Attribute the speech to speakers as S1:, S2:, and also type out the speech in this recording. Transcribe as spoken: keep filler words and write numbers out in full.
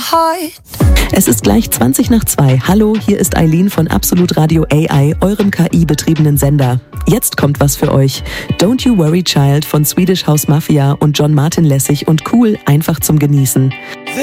S1: heart.
S2: Es ist gleich zwanzig nach zwei. Hallo, hier ist Eileen von Absolut Radio A I, eurem K I-betriebenen Sender. Jetzt kommt was für euch. Don't You Worry Child von Swedish House Mafia und John Martin lässig und cool, einfach zum Genießen.